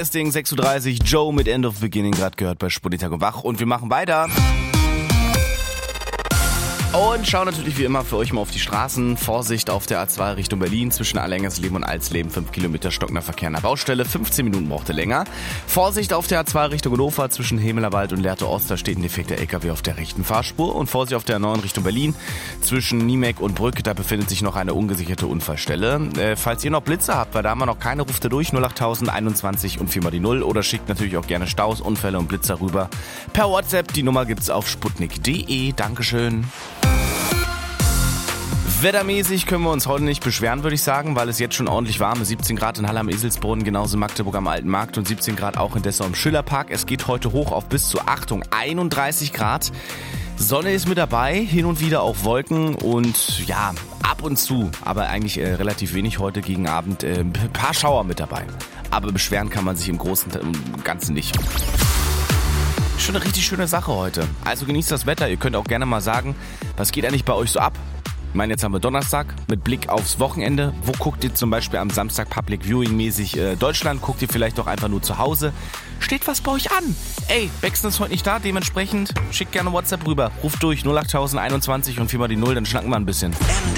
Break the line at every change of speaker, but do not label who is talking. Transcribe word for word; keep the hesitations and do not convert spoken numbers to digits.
Geiles Ding, sechs Uhr dreißig, Joe mit End of Beginning, gerade gehört bei Sputnik und Wach. Und wir machen weiter. Und schauen natürlich wie immer für euch mal auf die Straßen. Vorsicht auf der A zwei Richtung Berlin zwischen Allergengersleben und Alsleben. fünf Kilometer stockender Verkehr an der Baustelle. fünfzehn Minuten brauchte länger. Vorsicht auf der A zwei Richtung Hannover zwischen Hemelerwald und Lehrte Ost. Da steht ein defekter L K W auf der rechten Fahrspur. Und Vorsicht auf der A neun Richtung Berlin zwischen Niemek und Brück. Da befindet sich noch eine ungesicherte Unfallstelle. Äh, falls ihr noch Blitze habt, weil da haben wir noch keine, ruft ihr durch null acht null null einundzwanzig und viermal die null. Oder schickt natürlich auch gerne Staus, Unfälle und Blitzer rüber per WhatsApp. Die Nummer gibt's auf sputnik punkt de. Dankeschön. Wettermäßig können wir uns heute nicht beschweren, würde ich sagen, weil es jetzt schon ordentlich warm ist. siebzehn Grad in Halle am Eselsbrunnen, genauso in Magdeburg am Alten Markt und siebzehn Grad auch in Dessau im Schillerpark. Es geht heute hoch auf bis zu, Achtung, einunddreißig Grad. Sonne ist mit dabei, hin und wieder auch Wolken und ja, ab und zu, aber eigentlich äh, relativ wenig heute gegen Abend, äh, ein paar Schauer mit dabei. Aber beschweren kann man sich im Großen und Ganzen nicht. Schon eine richtig schöne Sache heute. Also genießt das Wetter. Ihr könnt auch gerne mal sagen, was geht eigentlich bei euch so ab? Ich meine, jetzt haben wir Donnerstag mit Blick aufs Wochenende. Wo guckt ihr zum Beispiel am Samstag Public Viewing mäßig äh, Deutschland? Guckt ihr vielleicht doch einfach nur zu Hause? Steht was bei euch an? Ey, Baxton ist heute nicht da, dementsprechend schickt gerne WhatsApp rüber. Ruft durch null acht null null einundzwanzig und viermal die null, dann schnacken wir ein bisschen.